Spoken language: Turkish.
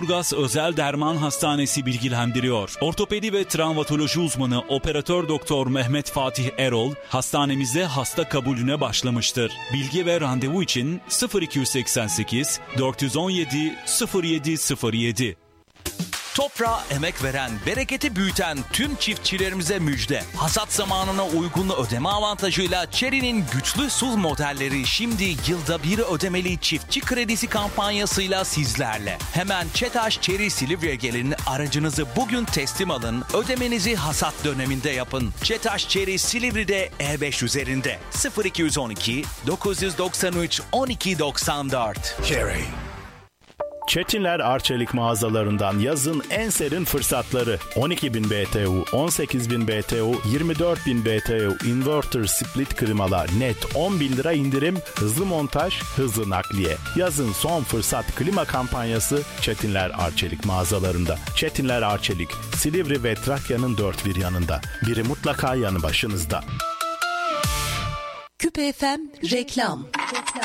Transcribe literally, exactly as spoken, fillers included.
Kemerburgaz Özel Derman Hastanesi bilgilendiriyor. Ortopedi ve travmatoloji uzmanı operatör doktor Mehmet Fatih Erol hastanemizde hasta kabulüne başlamıştır. Bilgi ve randevu için sıfır iki seksen sekiz dört on yedi sıfır yedi sıfır yedi. Toprağa emek veren, bereketi büyüten tüm çiftçilerimize müjde. Hasat zamanına uygun ödeme avantajıyla Chery'nin güçlü S U V modelleri şimdi yılda bir ödemeli çiftçi kredisi kampanyasıyla sizlerle. Hemen ÇETAŞ Chery Silivri'ye gelin, aracınızı bugün teslim alın, ödemenizi hasat döneminde yapın. ÇETAŞ Chery Silivri'de E beş üzerinde sıfır iki on iki dokuz doksan üç on iki doksan dört. Chery. Çetinler Arçelik mağazalarından yazın en serin fırsatları. on iki bin B T U, on sekiz bin B T U, yirmi dört bin B T U inverter split klimalar net on bin lira indirim, hızlı montaj, hızlı nakliye. Yazın son fırsat klima kampanyası Çetinler Arçelik mağazalarında. Çetinler Arçelik, Silivri ve Trakya'nın dört bir yanında. Biri mutlaka yanı başınızda. Küpe F M reklam. reklam.